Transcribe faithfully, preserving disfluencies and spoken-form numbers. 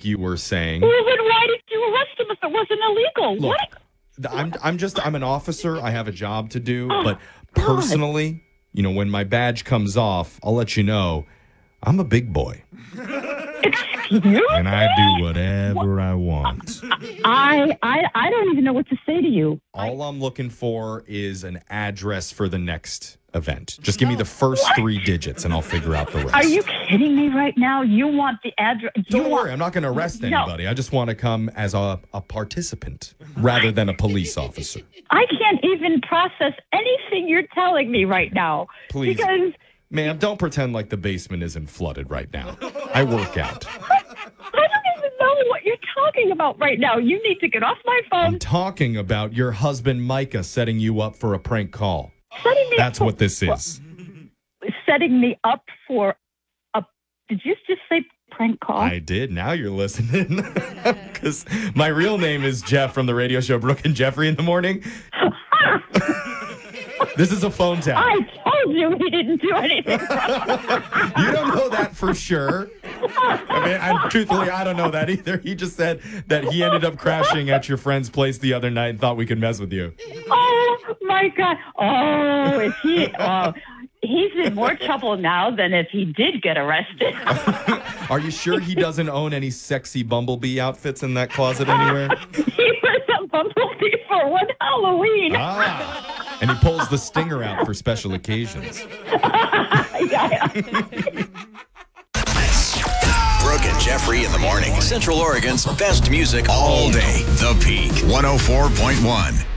like you were saying. Well, then why did you arrest him if it wasn't illegal? Look, what? I'm I'm just I'm an officer. I have a job to do, Oh, but God. personally, you know, when my badge comes off, I'll let you know I'm a big boy. You? And I do whatever I want. I, I I don't even know what to say to you. All I'm looking for is an address for the next event. Just give me the first three digits and I'll figure out the rest. Are you kidding me right now? You want the address? Don't you worry, want... I'm not going to arrest No. anybody. I just want to come as a, a participant rather than a police officer. I can't even process anything you're telling me right now. Please. Because Ma'am, don't pretend like the basement isn't flooded right now. I work out. I don't even know what you're talking about right now. You need to get off my phone. I'm talking about your husband, Micah, setting you up for a prank call. Setting me That's up what this is. Setting me up for a... Did you just say prank call? I did. Now you're listening. Because my real name is Jeff from the radio show Brooke and Jeffrey in the Morning. This is a phone tap. I told you he didn't do anything wrong. You don't know that for sure. I mean, I, truthfully, I don't know that either. He just said that he ended up crashing at your friend's place the other night and thought we could mess with you. Oh, my God. Oh, is he... Oh, he's in more trouble now than if he did get arrested. Are you sure he doesn't own any sexy Bumblebee outfits in that closet anywhere? He was a bumblebee for one Halloween. Ah. And he pulls the stinger out for special occasions. Yeah. Brooke and Jeffrey in the Morning. Central Oregon's best music all day. The Peak one oh four point one.